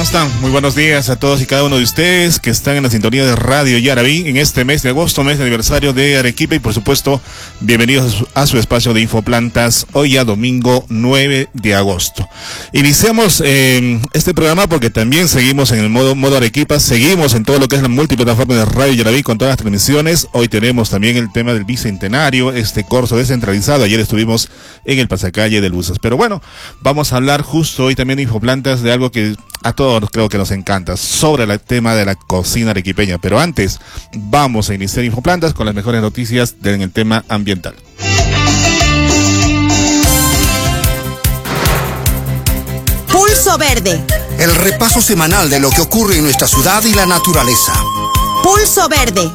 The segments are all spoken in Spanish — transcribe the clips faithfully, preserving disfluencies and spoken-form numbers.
¿Cómo están? Muy buenos días a todos y cada uno de ustedes que están en la sintonía de Radio Yaraví en este mes de agosto, mes de aniversario de Arequipa, y por supuesto, bienvenidos a su espacio de Infoplantas, hoy ya domingo nueve de agosto. Iniciamos eh, este programa porque también seguimos en el modo, modo Arequipa, seguimos en todo lo que es la multiplataforma de Radio Yaraví con todas las transmisiones. Hoy tenemos también el tema del bicentenario, este curso descentralizado. Ayer estuvimos en el pasacalle de Luces. Pero bueno, vamos a hablar justo hoy también de Infoplantas de algo que a todos creo que nos encanta, sobre el tema de la cocina arequipeña. Pero antes, vamos a iniciar Infoplantas con las mejores noticias en el tema ambiental. Pulso Verde. El repaso semanal de lo que ocurre en nuestra ciudad y la naturaleza. Pulso Verde.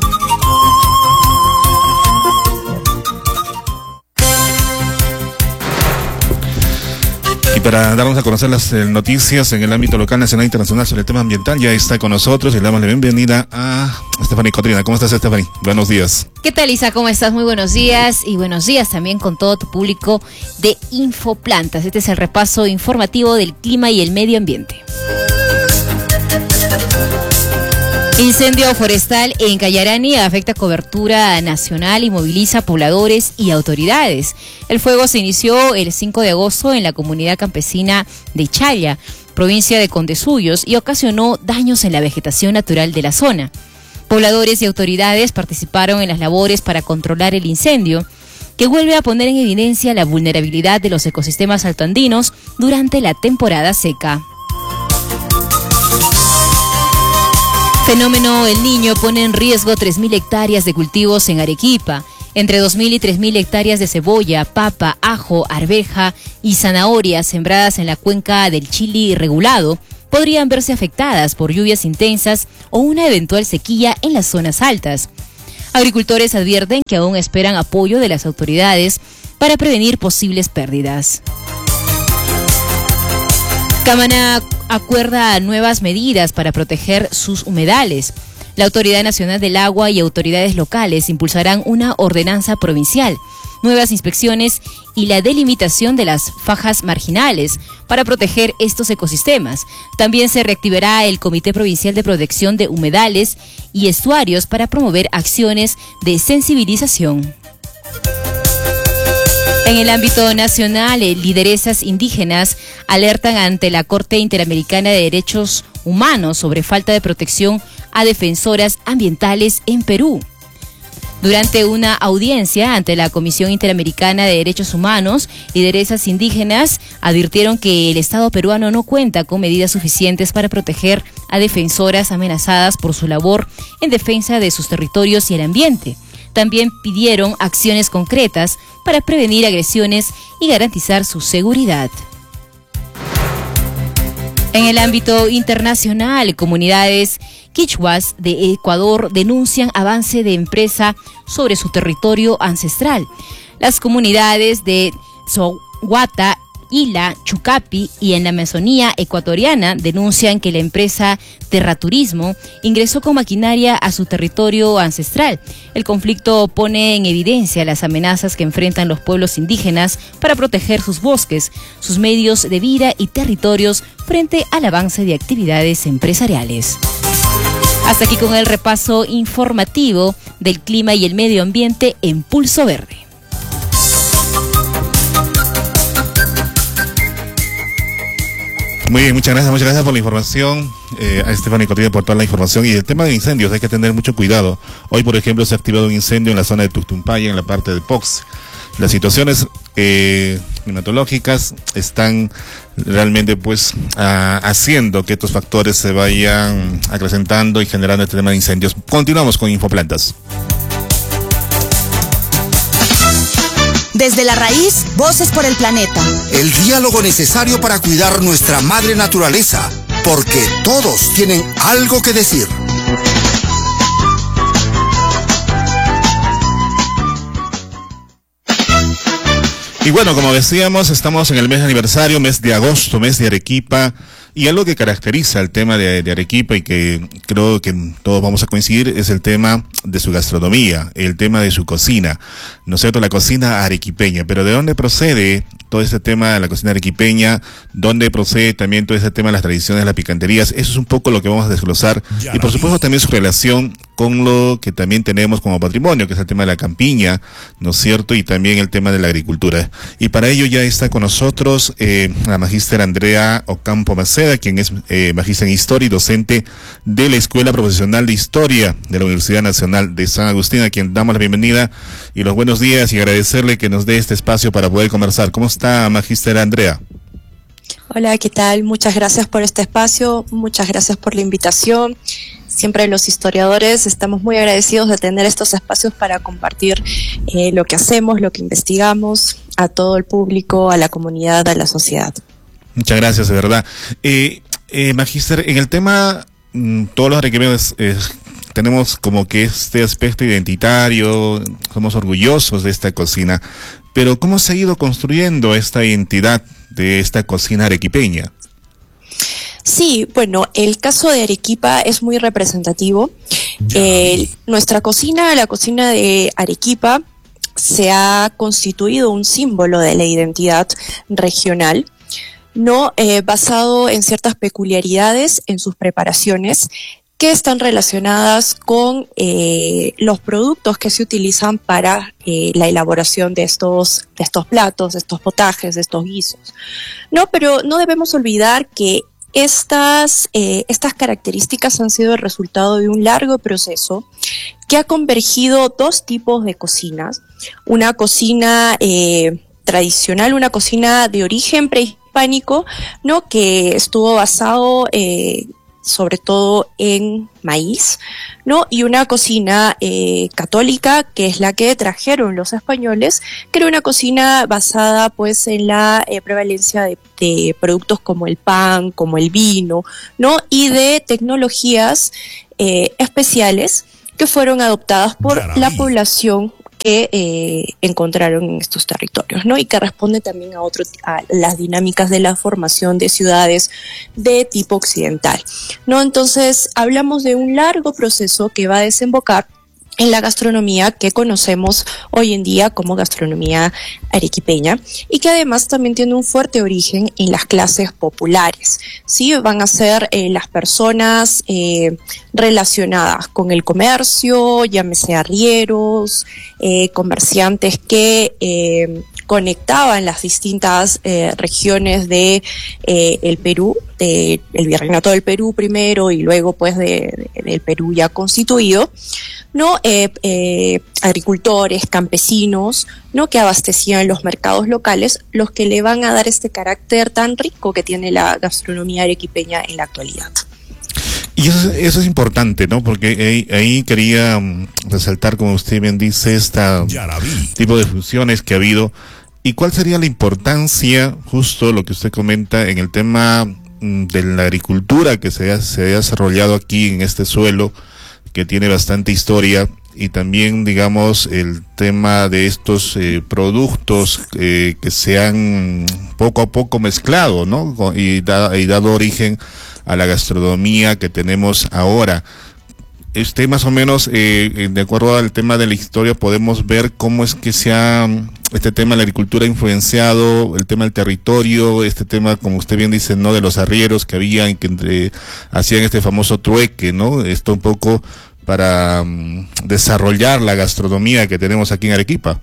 Y para darnos a conocer las eh, noticias en el ámbito local, nacional e internacional sobre el tema ambiental, ya está con nosotros y le damos la bienvenida a Stephanie Cotrina. ¿Cómo estás, Stephanie? Buenos días. ¿Qué tal, Isa? ¿Cómo estás? Muy buenos días, y buenos días también con todo tu público de Infoplantas. Este es el repaso informativo del clima y el medio ambiente. Incendio forestal en Cayarani afecta cobertura nacional y moviliza pobladores y autoridades. El fuego se inició el cinco de agosto en la comunidad campesina de Chaya, provincia de Condesuyos, y ocasionó daños en la vegetación natural de la zona. Pobladores y autoridades participaron en las labores para controlar el incendio, que vuelve a poner en evidencia la vulnerabilidad de los ecosistemas altoandinos durante la temporada seca. Fenómeno El Niño pone en riesgo tres mil hectáreas de cultivos en Arequipa. Entre dos mil y tres mil hectáreas de cebolla, papa, ajo, arveja y zanahoria sembradas en la cuenca del Chili regulado podrían verse afectadas por lluvias intensas o una eventual sequía en las zonas altas. Agricultores advierten que aún esperan apoyo de las autoridades para prevenir posibles pérdidas. Camaná acuerda nuevas medidas para proteger sus humedales. La Autoridad Nacional del Agua y autoridades locales impulsarán una ordenanza provincial, nuevas inspecciones y la delimitación de las fajas marginales para proteger estos ecosistemas. También se reactivará el Comité Provincial de Protección de Humedales y Estuarios para promover acciones de sensibilización. En el ámbito nacional, lideresas indígenas alertan ante la Corte Interamericana de Derechos Humanos sobre falta de protección a defensoras ambientales en Perú. Durante una audiencia ante la Comisión Interamericana de Derechos Humanos, lideresas indígenas advirtieron que el Estado peruano no cuenta con medidas suficientes para proteger a defensoras amenazadas por su labor en defensa de sus territorios y el ambiente. También pidieron acciones concretas para prevenir agresiones y garantizar su seguridad. En el ámbito internacional, comunidades quichuas de Ecuador denuncian avance de empresa sobre su territorio ancestral. Las comunidades de Soguata, Ila, Chucapi y en la Amazonía ecuatoriana denuncian que la empresa Terraturismo ingresó con maquinaria a su territorio ancestral. El conflicto pone en evidencia las amenazas que enfrentan los pueblos indígenas para proteger sus bosques, sus medios de vida y territorios frente al avance de actividades empresariales. Hasta aquí con el repaso informativo del clima y el medio ambiente en Pulso Verde. Muy bien, muchas gracias, muchas gracias por la información, eh, a Stephanie Cotrina por toda la información. Y el tema de incendios, hay que tener mucho cuidado. Hoy, por ejemplo, se ha activado un incendio en la zona de Tuctumpaya, en la parte de Pox. Las situaciones eh, climatológicas están realmente pues a, haciendo que estos factores se vayan acrecentando y generando este tema de incendios. Continuamos con Infoplantas. Desde la raíz, voces por el planeta. El diálogo necesario para cuidar nuestra madre naturaleza, porque todos tienen algo que decir. Y bueno, como decíamos, estamos en el mes de aniversario, mes de agosto, mes de Arequipa, Y algo que caracteriza el tema de, de Arequipa y que creo que todos vamos a coincidir es el tema de su gastronomía, el tema de su cocina, ¿no es cierto? La cocina arequipeña. Pero ¿de dónde procede todo este tema de la cocina arequipeña? ¿Dónde procede también todo este tema de las tradiciones de las picanterías? Eso es un poco lo que vamos a desglosar. Y por supuesto también su relación con lo que también tenemos como patrimonio, que es el tema de la campiña, ¿no es cierto? Y también el tema de la agricultura. Y para ello ya está con nosotros eh, la magíster Andrea Ocampo Maceda, quien es eh, magíster en Historia y docente de la Escuela Profesional de Historia de la Universidad Nacional de San Agustín, a quien damos la bienvenida y los buenos días y agradecerle que nos dé este espacio para poder conversar. ¿Cómo está, magíster Andrea? Hola, ¿qué tal? Muchas gracias por este espacio, muchas gracias por la invitación. Siempre los historiadores estamos muy agradecidos de tener estos espacios para compartir eh, lo que hacemos, lo que investigamos a todo el público, a la comunidad, a la sociedad. Muchas gracias, de verdad. Eh, eh, magíster, en el tema, mmm, todos los arequipeños eh, tenemos como que este aspecto identitario, somos orgullosos de esta cocina, pero ¿cómo se ha ido construyendo esta identidad de esta cocina arequipeña? Sí, bueno, el caso de Arequipa es muy representativo. Eh, nuestra cocina, la cocina de Arequipa, se ha constituido un símbolo de la identidad regional, no eh, basado en ciertas peculiaridades en sus preparaciones que están relacionadas con eh, los productos que se utilizan para eh, la elaboración de estos, de estos platos, de estos potajes, de estos guisos. No, pero no debemos olvidar que Estas, eh, estas características han sido el resultado de un largo proceso que ha convergido dos tipos de cocinas. Una cocina eh, tradicional, una cocina de origen prehispánico, ¿no? Que estuvo basado eh, sobre todo en maíz, ¿no? Y una cocina eh, católica, que es la que trajeron los españoles, que era una cocina basada pues en la eh, prevalencia de, de productos como el pan, como el vino, ¿no? Y de tecnologías eh, especiales que fueron adoptadas por la población que eh, encontraron en estos territorios, ¿no? Y que responde también a, otro, a las dinámicas de la formación de ciudades de tipo occidental, ¿no? Entonces, hablamos de un largo proceso que va a desembocar en la gastronomía que conocemos hoy en día como gastronomía arequipeña y que además también tiene un fuerte origen en las clases populares, ¿sí? Van a ser eh, las personas eh, relacionadas con el comercio, llámese arrieros, eh, comerciantes que eh, conectaban las distintas eh, regiones de eh, el Perú, de el Virreinato del Perú primero y luego pues de, de, del Perú ya constituido, ¿no? Eh, eh, agricultores, campesinos, ¿no? Que abastecían los mercados locales, los que le van a dar este carácter tan rico que tiene la gastronomía arequipeña en la actualidad. Y eso, eso es importante, ¿no? Porque ahí, ahí quería um, resaltar, como usted bien dice, este tipo de fusiones que ha habido. ¿Y cuál sería la importancia, justo lo que usted comenta, en el tema um, de la agricultura que se ha, se ha desarrollado aquí en este suelo, que tiene bastante historia, y también, digamos, el tema de estos eh, productos eh, que se han poco a poco mezclado, ¿no? Y, da, y dado origen a la gastronomía que tenemos ahora. Este más o menos, eh, de acuerdo al tema de la historia, podemos ver cómo es que se ha, este tema de la agricultura ha influenciado el tema del territorio, este tema, como usted bien dice, ¿no? De los arrieros que habían, que entre, hacían este famoso trueque, ¿no? Esto un poco para um, desarrollar la gastronomía que tenemos aquí en Arequipa.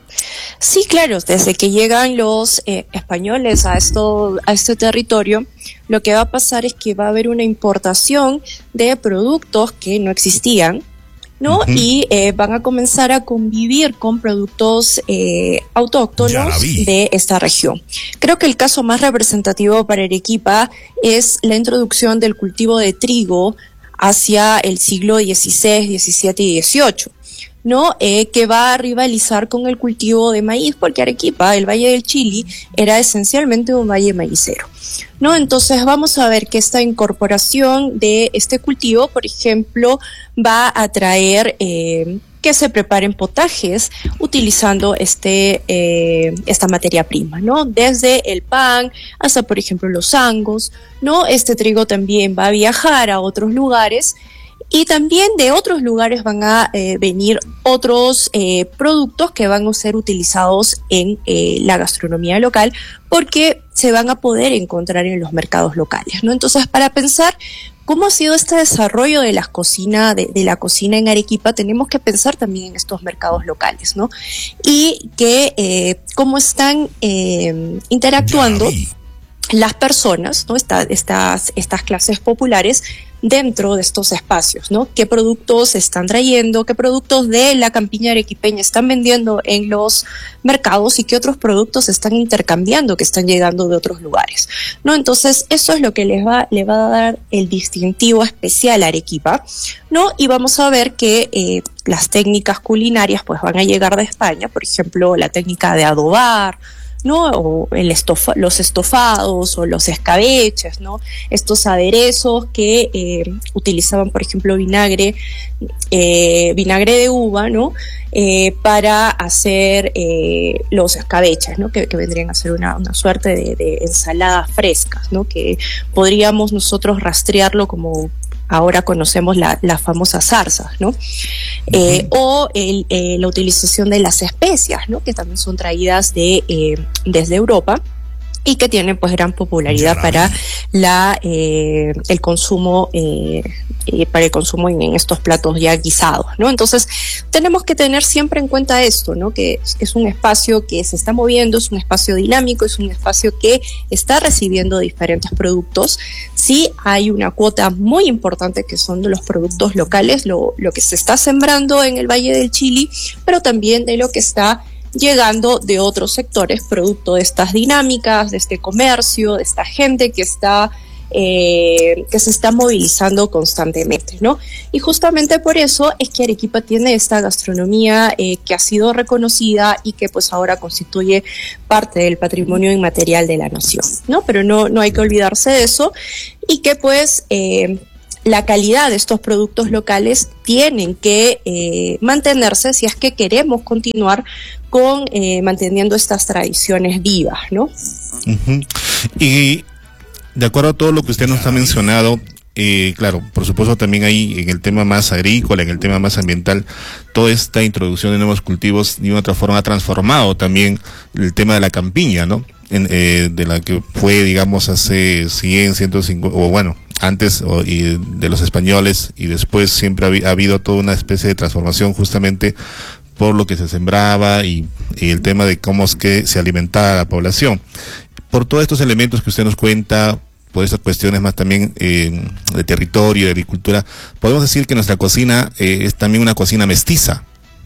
Sí, claro, desde que llegan los eh, españoles a esto, a este territorio, lo que va a pasar es que va a haber una importación de productos que no existían, ¿no? Uh-huh. Y eh, van a comenzar a convivir con productos eh, autóctonos de esta región. Creo que el caso más representativo para Arequipa es la introducción del cultivo de trigo hacia el siglo dieciséis, diecisiete y dieciocho. ¿No? Eh, que va a rivalizar con el cultivo de maíz, porque Arequipa, el Valle del Chili, era esencialmente un valle maicero, ¿no? Entonces vamos a ver que esta incorporación de este cultivo, por ejemplo, va a traer eh, que se preparen potajes utilizando este, eh, esta materia prima, ¿no? Desde el pan hasta, por ejemplo, los sangos, ¿no? Este trigo también va a viajar a otros lugares y también de otros lugares van a eh, venir otros eh, productos que van a ser utilizados en eh, la gastronomía local porque se van a poder encontrar en los mercados locales, ¿no? Entonces, para pensar cómo ha sido este desarrollo de la cocina, de, de la cocina en Arequipa, tenemos que pensar también en estos mercados locales, ¿no? Y que eh, cómo están eh, interactuando las personas, ¿no? Esta, estas, estas clases populares dentro de estos espacios, ¿no? ¿Qué productos están trayendo? ¿Qué productos de la campiña arequipeña están vendiendo en los mercados y qué otros productos están intercambiando que están llegando de otros lugares, ¿no? Entonces, eso es lo que les va, le va a dar el distintivo especial a Arequipa, ¿no? Y vamos a ver que eh, las técnicas culinarias pues van a llegar de España, por ejemplo, la técnica de adobar, ¿no? O el estofa, los estofados o los escabeches, ¿no? Estos aderezos que eh, utilizaban, por ejemplo, vinagre, eh, vinagre de uva, ¿no? Eh, para hacer eh, los escabeches, ¿no? Que, que vendrían a ser una, una suerte de, de ensaladas frescas, ¿no? Que podríamos nosotros rastrearlo como ahora conocemos la, las famosas zarzas, ¿no? Eh, uh-huh. O el, eh, la utilización de las especias, ¿no? Que también son traídas de eh, desde Europa y que tienen pues gran popularidad para la eh, el consumo eh, eh, para el consumo en, en estos platos ya guisados, ¿no? Entonces tenemos que tener siempre en cuenta esto, ¿no? Que es un espacio que se está moviendo, es un espacio dinámico, es un espacio que está recibiendo diferentes productos. Sí hay una cuota muy importante que son de los productos locales, lo, lo que se está sembrando en el Valle del Chili, pero también de lo que está llegando de otros sectores, producto de estas dinámicas, de este comercio, de esta gente que está eh, que se está movilizando constantemente, ¿no? Y justamente por eso es que Arequipa tiene esta gastronomía eh, que ha sido reconocida y que pues ahora constituye parte del patrimonio inmaterial de la nación, ¿no? Pero no, no hay que olvidarse de eso y que pues eh, la calidad de estos productos locales tienen que eh, mantenerse si es que queremos continuar con eh, manteniendo estas tradiciones vivas, ¿no? Uh-huh. Y de acuerdo a todo lo que usted nos ha mencionado, eh, claro, por supuesto también hay en el tema más agrícola, en el tema más ambiental, toda esta introducción de nuevos cultivos de una otra forma ha transformado también el tema de la campiña, ¿no? En, eh, de la que fue, digamos, hace cien, ciento cincuenta, o bueno, antes o, y de los españoles, y después siempre ha, ha habido toda una especie de transformación justamente por lo que se sembraba y, y el tema de cómo es que se alimentaba la población. Por todos estos elementos que usted nos cuenta, por esas cuestiones más también eh, de territorio, de agricultura, podemos decir que nuestra cocina eh, es también una cocina mestiza.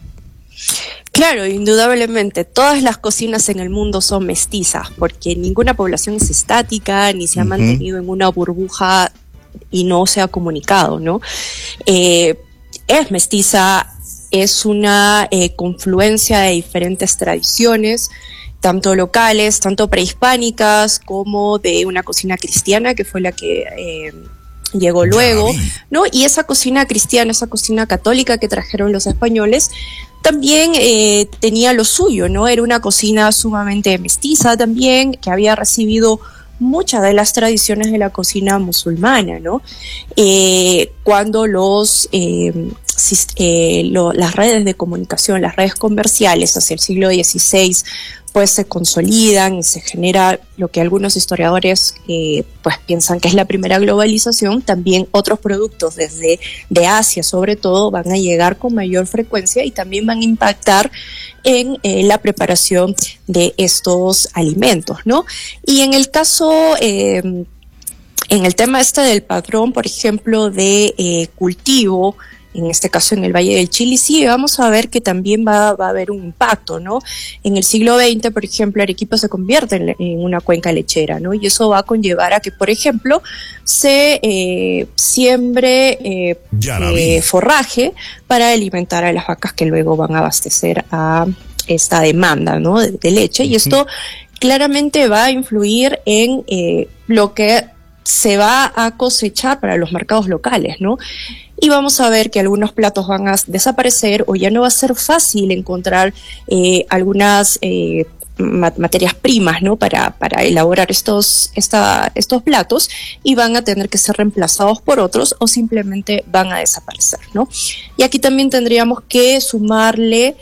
Claro, indudablemente, todas las cocinas en el mundo son mestizas, porque ninguna población es estática, ni se ha uh-huh. mantenido en una burbuja y no se ha comunicado, ¿no? Eh, es mestiza, es una eh, confluencia de diferentes tradiciones, tanto locales, tanto prehispánicas, como de una cocina cristiana, que fue la que eh, llegó luego, ¿no? Y esa cocina cristiana, esa cocina católica que trajeron los españoles, también eh, tenía lo suyo, ¿no? Era una cocina sumamente mestiza también, que había recibido muchas de las tradiciones de la cocina musulmana, ¿no? Eh, cuando los eh, eh, lo, las redes de comunicación, las redes comerciales hacia el siglo dieciséis, pues se consolidan y se genera lo que algunos historiadores eh, pues piensan que es la primera globalización. También otros productos desde de Asia sobre todo van a llegar con mayor frecuencia y también van a impactar en eh, la preparación de estos alimentos, ¿no? Y en el caso eh, en el tema este del patrón, por ejemplo, de eh, cultivo, en este caso en el Valle del Chili, sí, vamos a ver que también va, va a haber un impacto, ¿no? En el siglo veinte, por ejemplo, Arequipa se convierte en, en una cuenca lechera, ¿no? Y eso va a conllevar a que, por ejemplo, se eh, siembre eh, eh, forraje para alimentar a las vacas que luego van a abastecer a esta demanda, ¿no? De, de leche, y esto claramente va a influir en eh, lo que se va a cosechar para los mercados locales, ¿no? Y vamos a ver que algunos platos van a desaparecer o ya no va a ser fácil encontrar eh, algunas eh, materias primas, ¿no? Para, para elaborar estos, esta, estos platos, y van a tener que ser reemplazados por otros o simplemente van a desaparecer, ¿no? Y aquí también tendríamos que sumarle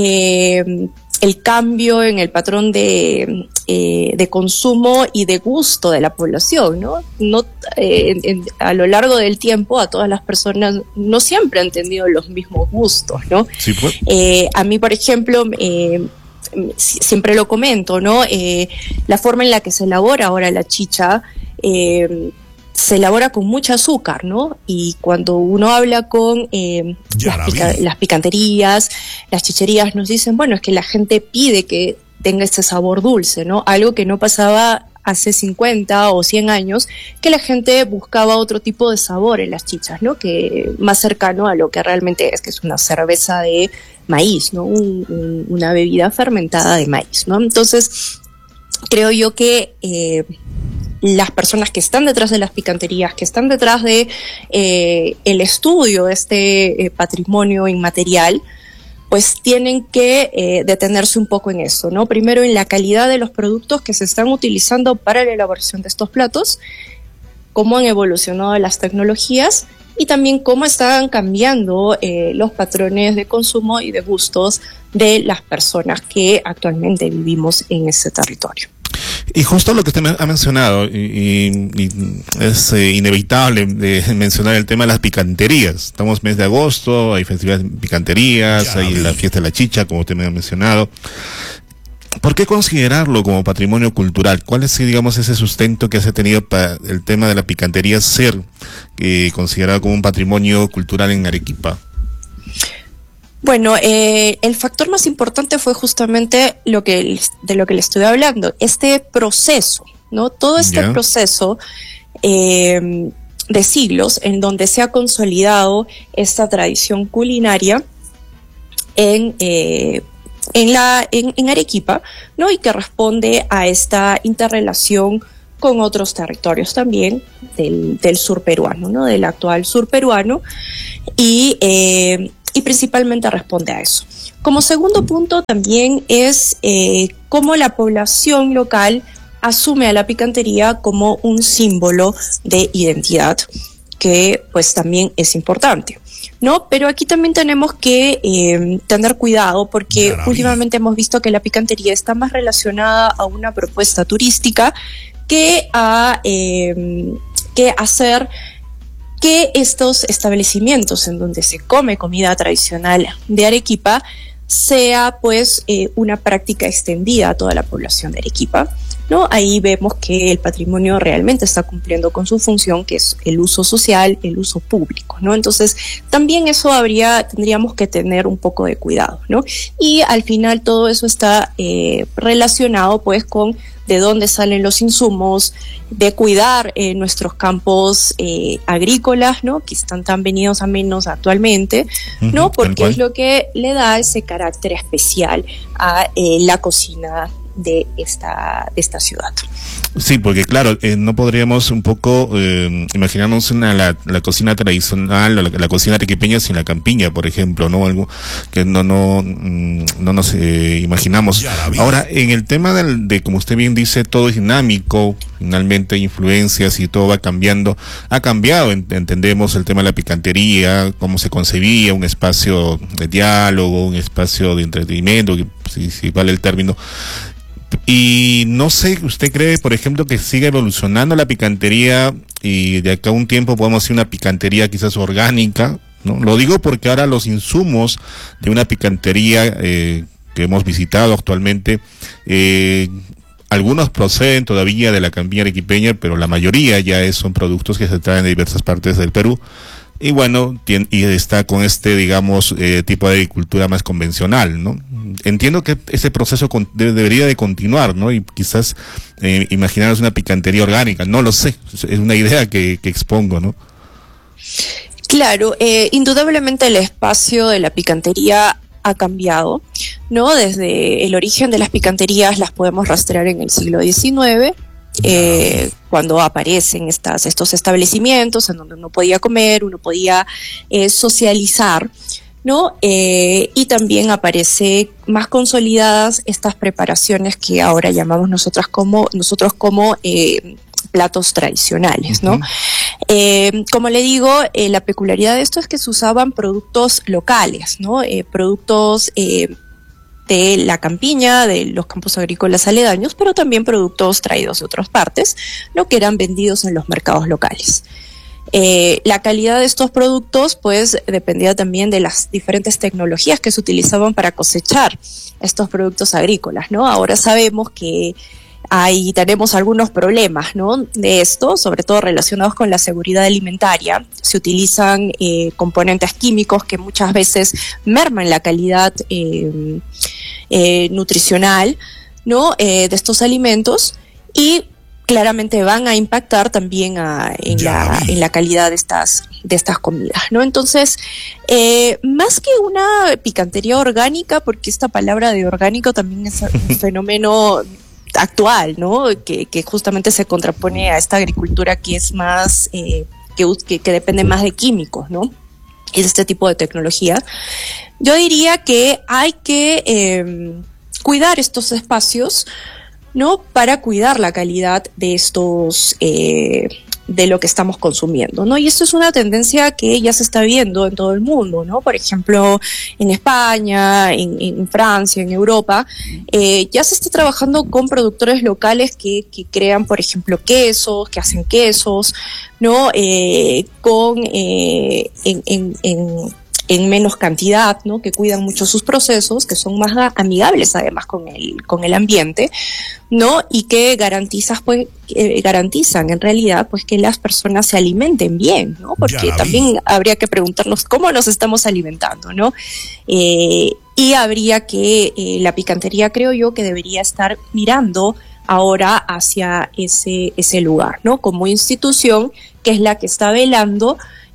eh, el cambio en el patrón de, eh, de consumo y de gusto de la población, ¿no? No eh, en, en, a lo largo del tiempo a todas las personas no siempre han tenido los mismos gustos, ¿no? Sí, pues. Eh, a mí, por ejemplo, eh, siempre lo comento, ¿no? Eh, la forma en la que se elabora ahora la chicha, eh, se elabora con mucho azúcar, ¿no? Y cuando uno habla con eh, las, pica las picanterías, las chicherías, nos dicen, bueno, es que la gente pide que tenga ese sabor dulce, ¿no? Algo que no pasaba hace cincuenta o cien años, que la gente buscaba otro tipo de sabor en las chichas, ¿no? Que más cercano a lo que realmente es, que es una cerveza de maíz, ¿no? Un, un, una bebida fermentada de maíz, ¿no? Entonces, creo yo que eh, las personas que están detrás de las picanterías, que están detrás de eh, el estudio de este eh, patrimonio inmaterial, pues tienen que eh, detenerse un poco en eso, ¿no? Primero, en la calidad de los productos que se están utilizando para la elaboración de estos platos, cómo han evolucionado las tecnologías y también cómo están cambiando eh, los patrones de consumo y de gustos de las personas que actualmente vivimos en ese territorio. Y justo lo que usted ha mencionado, y, y, y es eh, inevitable de mencionar el tema de las picanterías. Estamos mes de agosto, hay festivales de picanterías, ya, hay la fiesta de la chicha, como usted me ha mencionado. ¿Por qué considerarlo como patrimonio cultural? ¿Cuál es, digamos, ese sustento que se ha tenido para el tema de la picantería ser eh, considerado como un patrimonio cultural en Arequipa? Bueno, eh, el factor más importante fue justamente lo que de lo que le estuve hablando, este proceso, ¿no? Todo este yeah. proceso eh, de siglos en donde se ha consolidado esta tradición culinaria en eh, en la en, en Arequipa, ¿no? Y que responde a esta interrelación con otros territorios también del, del sur peruano, ¿no? Del actual sur peruano, y eh, y principalmente responde a eso. Como segundo punto también es eh, cómo la población local asume a la picantería como un símbolo de identidad, que pues también es importante, ¿no? Pero aquí también tenemos que eh, tener cuidado, porque Maravilla. últimamente hemos visto que la picantería está más relacionada a una propuesta turística que a eh, que hacer que estos establecimientos en donde se come comida tradicional de Arequipa sea pues eh, una práctica extendida a toda la población de Arequipa, ¿no? Ahí vemos que el patrimonio realmente está cumpliendo con su función, que es el uso social, el uso público, ¿no? Entonces, también eso habría, tendríamos que tener un poco de cuidado, ¿no? Y al final todo eso está eh, relacionado pues con de dónde salen los insumos, de cuidar eh, nuestros campos eh, agrícolas, ¿no? Que están tan venidos a menos actualmente, uh-huh, ¿no? Porque es lo que le da ese carácter especial a eh, la cocina de esta, de esta ciudad. Sí, porque claro, eh, no podríamos un poco eh, imaginarnos una, la, la cocina tradicional, la, la cocina arequipeña sin la campiña, por ejemplo, ¿no? Algo que no no no nos eh, imaginamos. Ahora, en el tema del, de, como usted bien dice, todo es dinámico, finalmente influencias y todo va cambiando. Ha cambiado, ent entendemos, el tema de la picantería, cómo se concebía, un espacio de diálogo, un espacio de entretenimiento, si, si vale el término. Y no sé, ¿usted cree, por ejemplo, que sigue evolucionando la picantería y de acá a un tiempo podemos hacer una picantería quizás orgánica, ¿no? Lo digo porque ahora los insumos de una picantería eh, que hemos visitado actualmente, eh, algunos proceden todavía de la campiña arequipeña, pero la mayoría ya es, son productos que se traen de diversas partes del Perú. Y bueno, tiene, y está con este, digamos, eh, tipo de agricultura más convencional, ¿no? Entiendo que ese proceso con, de, debería de continuar, ¿no? Y quizás eh, imaginarnos una picantería orgánica, no lo sé, es una idea que, que expongo, ¿no? Claro, eh, indudablemente el espacio de la picantería ha cambiado, ¿no? Desde el origen de las picanterías las podemos rastrear en el siglo diecinueve, eh, cuando aparecen estas, estos establecimientos en donde uno podía comer, uno podía eh, socializar, ¿no? Eh, y también aparece más consolidadas estas preparaciones que ahora llamamos nosotras como, nosotros como eh, platos tradicionales, ¿no? Uh-huh. Eh, como le digo, eh, la peculiaridad de esto es que se usaban productos locales, ¿no? Eh, productos eh, de la campiña, de los campos agrícolas aledaños, pero también productos traídos de otras partes, lo que eran vendidos en los mercados locales. Eh, la calidad de estos productos pues dependía también de las diferentes tecnologías que se utilizaban para cosechar estos productos agrícolas, ¿no? Ahora sabemos que ahí tenemos algunos problemas, ¿no? De esto, sobre todo relacionados con la seguridad alimentaria. Se utilizan eh, componentes químicos que muchas veces merman la calidad eh, eh, nutricional, ¿no? Eh, de estos alimentos y claramente van a impactar también a, en, la, en la calidad de estas, de estas comidas, ¿no? Entonces, eh, más que una picantería orgánica, porque esta palabra de orgánico también es un fenómeno actual, ¿no? Que, que justamente se contrapone a esta agricultura que es más, eh, que, que, que depende más de químicos, ¿no? Y de este tipo de tecnología. Yo diría que hay que eh, cuidar estos espacios, ¿no? Para cuidar la calidad de estos, eh, de lo que estamos consumiendo, ¿no? Y esto es una tendencia que ya se está viendo en todo el mundo, ¿no? Por ejemplo, en España, en, en Francia, en Europa, eh, ya se está trabajando con productores locales que, que crean, por ejemplo, quesos, que hacen quesos, ¿no? Eh, con, eh, en, en, en en menos cantidad, ¿no? Que cuidan mucho sus procesos, que son más amigables además con el, con el ambiente, ¿no? Y que garantizas, pues, eh, garantizan en realidad pues que las personas se alimenten bien, ¿no? Porque también habría que preguntarnos cómo nos estamos alimentando, ¿no? Eh, y habría que, eh, la picantería creo yo que debería estar mirando ahora hacia ese, ese lugar, ¿no? Como institución que es la que está velando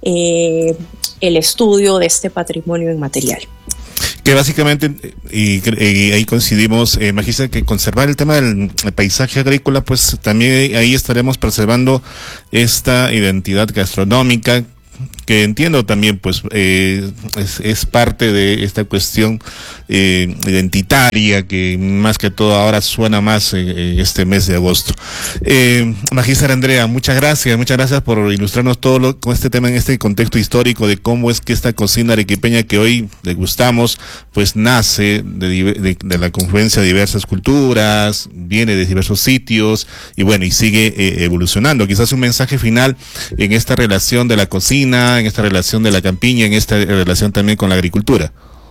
eh, el estudio de este patrimonio inmaterial. Que básicamente, y, y ahí coincidimos, eh, Magistra, que conservar el tema del el paisaje agrícola, pues también ahí estaremos preservando esta identidad gastronómica, que entiendo también pues eh, es, es parte de esta cuestión eh, identitaria que más que todo ahora suena más eh, este mes de agosto. Eh, Magistra Andrea, muchas gracias, muchas gracias por ilustrarnos todo lo, con este tema en este contexto histórico de cómo es que esta cocina arequipeña que hoy degustamos pues nace de, de, de la confluencia de diversas culturas, viene de diversos sitios y bueno, y sigue eh, evolucionando. Quizás un mensaje final en esta relación de la cocina, en esta relación de la campiña, en esta relación también con la agricultura.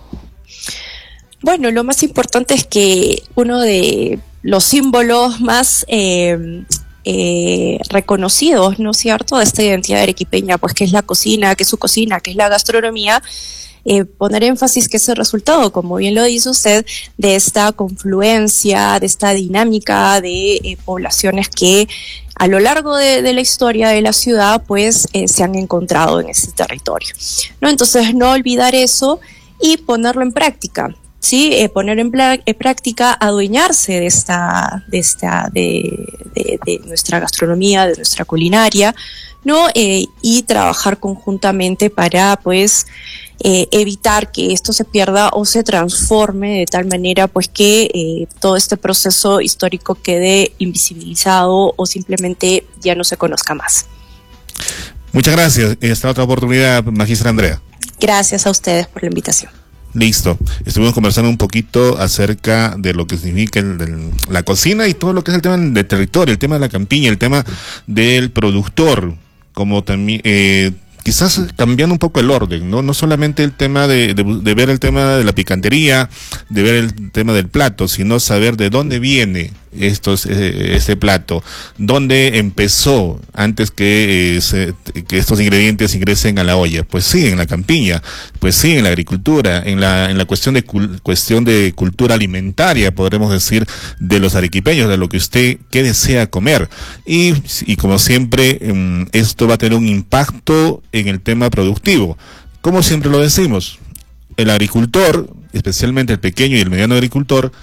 Bueno, lo más importante es que uno de los símbolos más eh, eh, reconocidos, ¿no es cierto?, de esta identidad arequipeña, pues que es la cocina, que es su cocina, que es la gastronomía, eh, poner énfasis que es el resultado, como bien lo dice usted, de esta confluencia, de esta dinámica de eh, poblaciones que a lo largo de, de la historia de la ciudad, pues eh, se han encontrado en ese territorio, ¿no? Entonces, no olvidar eso y ponerlo en práctica, ¿sí? Eh, poner en, pla- en práctica, adueñarse de esta, de esta, de, de, de nuestra gastronomía, de nuestra culinaria, ¿no? Eh, y trabajar conjuntamente para, pues, Eh, evitar que esto se pierda o se transforme de tal manera pues que eh, todo este proceso histórico quede invisibilizado o simplemente ya no se conozca más. Muchas gracias. Esta otra oportunidad, Magistra Andrea. Gracias a ustedes por la invitación. Listo. Estuvimos conversando un poquito acerca de lo que significa el, el, la cocina y todo lo que es el tema del territorio, el tema de la campiña, el tema del productor, como también eh, quizás cambiando un poco el orden, ¿no? No solamente el tema de, de, de ver el tema de la picantería, de ver el tema del plato, sino saber de dónde viene estos, eh, este plato, dónde empezó antes que, eh, se, que estos ingredientes ingresen a la olla. Pues sí, en la campiña, pues sí, en la agricultura, en la, en la cuestión de cul, cuestión de cultura alimentaria, podremos decir, de los arequipeños, de lo que usted, que desea comer. Y, y como siempre, um, esto va a tener un impacto en el tema productivo. Como siempre lo decimos, el agricultor, especialmente el pequeño y el mediano agricultor,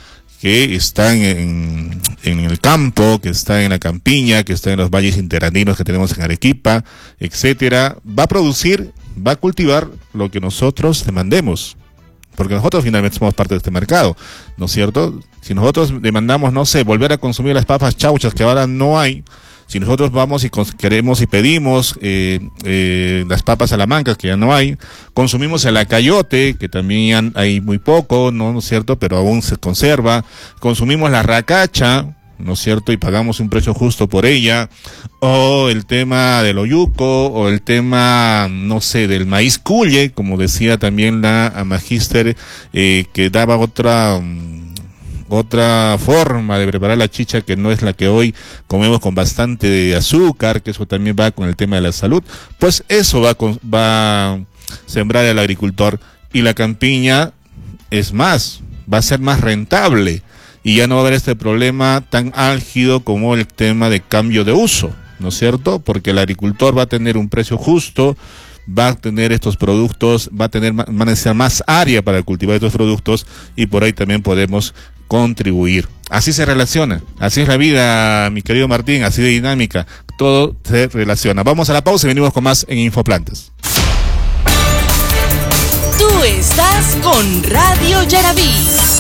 que están en, en el campo, que están en la campiña, que están en los valles interandinos que tenemos en Arequipa, etcétera, va a producir, va a cultivar lo que nosotros demandemos. Porque nosotros finalmente somos parte de este mercado, ¿no es cierto? Si nosotros demandamos, no sé, volver a consumir las papas chauchas que ahora no hay, si nosotros vamos y queremos y pedimos eh, eh, las papas salamancas que ya no hay, consumimos el acayote, que también hay muy poco, ¿no, ¿no es cierto? Pero aún se conserva, consumimos la racacha, ¿no es cierto? Y pagamos un precio justo por ella, o el tema del oyuco, o el tema, no sé, del maíz cuye, como decía también la magíster, eh, que daba otra, um, otra forma de preparar la chicha que no es la que hoy comemos con bastante de azúcar, que eso también va con el tema de la salud. Pues eso va, con, va a sembrar el agricultor, y la campiña es más, va a ser más rentable. Y ya no va a haber este problema tan álgido como el tema de cambio de uso, ¿no es cierto? Porque el agricultor va a tener un precio justo, va a tener estos productos, va a tener, va a necesitar más área para cultivar estos productos, y por ahí también podemos contribuir. Así se relaciona, así es la vida, mi querido Martín, así de dinámica, todo se relaciona. Vamos a la pausa y venimos con más en Infoplantas. Tú estás con Radio Yarabí.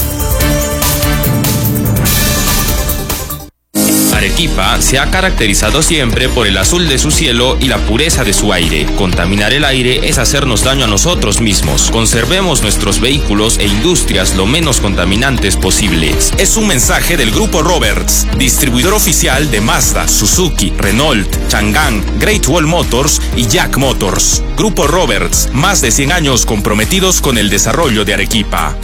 Arequipa se ha caracterizado siempre por el azul de su cielo y la pureza de su aire. Contaminar el aire es hacernos daño a nosotros mismos. Conservemos nuestros vehículos e industrias lo menos contaminantes posibles. Es un mensaje del Grupo Roberts, distribuidor oficial de Mazda, Suzuki, Renault, Chang'an, Great Wall Motors y Jack Motors. Grupo Roberts, más de cien años comprometidos con el desarrollo de Arequipa.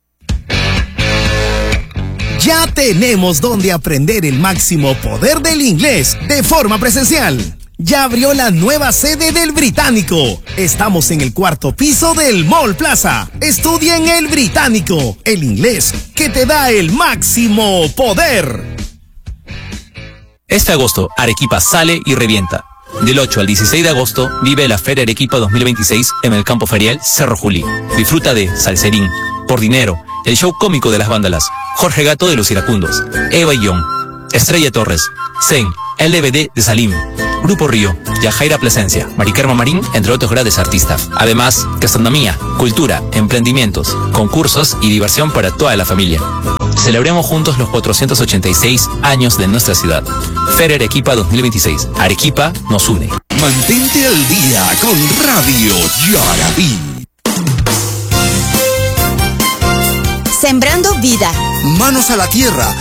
Ya tenemos donde aprender el máximo poder del inglés de forma presencial. Ya abrió la nueva sede del Británico. Estamos en el cuarto piso del Mall Plaza. Estudia en el Británico, el inglés que te da el máximo poder. Este agosto, Arequipa sale y revienta. Del ocho al dieciséis de agosto, vive la Feria Arequipa dos mil veintiséis en el campo ferial Cerro Juli. Disfruta de Salserín, Por Dinero, el show cómico de las vándalas, Jorge Gato de los Iracundos, Eva Guión, Estrella Torres, Zen, el D V D de Salim, Grupo Río, Yajaira Plasencia, Maricarma Marín, entre otros grandes artistas. Además, gastronomía, cultura, emprendimientos, concursos y diversión para toda la familia. Celebremos juntos los cuatrocientos ochenta y seis años de nuestra ciudad. Feria Arequipa dos mil veintiséis. Arequipa nos une. Mantente al día con Radio Yarabí. Sembrando vida. Manos a la tierra